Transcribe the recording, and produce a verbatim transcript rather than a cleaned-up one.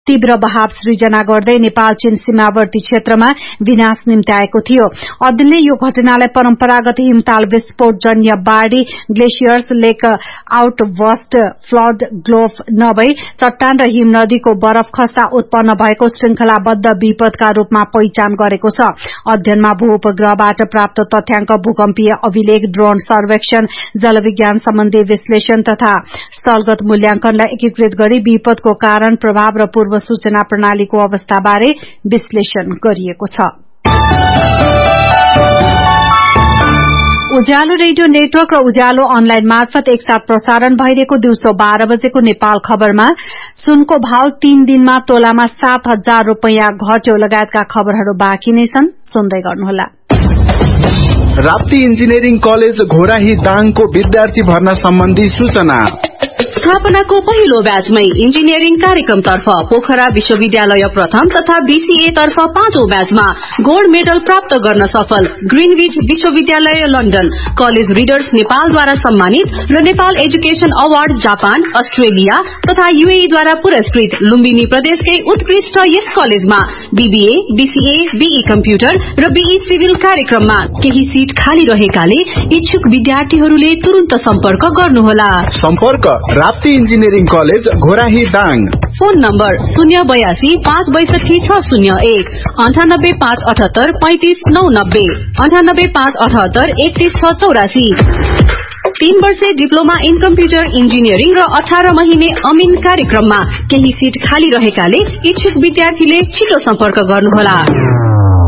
तीव्र बहाव सृजना गर्दै नेपाल चीन सीमावर्ती क्षेत्रमा विनाश निम्त्याएको थियो। अध्ययनले यो घटनालाई परम्परागत हिमताल विस्फोटजन्य बाढ़ी, ग्लेसियर्स, लेक आउटबर्स्ट, फ्लड, ग्लोफ नभई चट्टान र हिम नदीको बरफ खस्दा उत्पन्न भएको श्रृंखलाबद्ध विपदका रूपमा पहिचान गरेको छ। अध्ययनमा भूउपग्रहबाट प्राप्त तथ्याङ्क, भूकम्पीय अभिलेख, ड्रोन सर्वेक्षण, जलविज्ञान सम्बन्धी विश्लेषण तथा स्थलगत मूल्यांकनलाई एकीकृत गरी विपदको कारण, प्रभाव र पूर्व सूचना प्रणालीको अवस्थाबारे विश्लेषण गरिएको छ। उज्यालो रेडियो नेटवर्क र उज्यालो अनलाइन मार्फत एकसाथ प्रसारण भइरहेको दिउँसो बाह्र बजेको नेपाल खबरमा सुनको भाव तीन दिनमा तोलामा सात हजार रूपियाँ घट्यो लगायतका खबरहरू बाँकी नै छन्, सुन्दै गर्नुहोला। राप्ती इन्जिनियरिङ कलेज घोराही दाङको विद्यार्थी भर्ना सम्बन्धी सूचना। स्थापनाको पहिलो ब्याचमै इन्जिनियरिङ कार्यक्रमतर्फ पोखरा विश्वविद्यालय प्रथम तथा बीसीए तर्फ पाँचौं ब्याचमा गोल्ड मेडल प्राप्त गर्न सफल ग्रीनविच विश्वविद्यालय लन्डन, कलेज रिडर्स नेपालद्वारा सम्मानित र Nepal education award Japan, Australia तथा यूएई द्वारा पुरस्कृत लुम्बिनी प्रदेशकै उत्कृष्ट यस कलेजमा बीबीए, बीसीए, बीई कम्प्युटर र बीई सिभिल कार्यक्रममा केही सीट खाली रहेकाले इच्छुक विद्यार्थीहरूले तुरुन्त सम्पर्क गर्नुहोला। सम्पर्क Rapti engineering college Ghorahi Dang. Phone number शून्य बयासी पाँच बैसठी छ शून्य एक, अन्ठानब्बे पाँच अठहत्तर पैंतिस नौ नब्बे, अन्ठानब्बे पाँच अठहत्तर एकतीस छ चौरासी। तीन वर्षे डिप्लोमा इन कम्प्युटर इन्जिनियरिङ र अठार महिने अमिन कार्यक्रममा केही सीट खाली रहेकाले इच्छुक विद्यार्थीले छिटो सम्पर्क गर्नुहोला।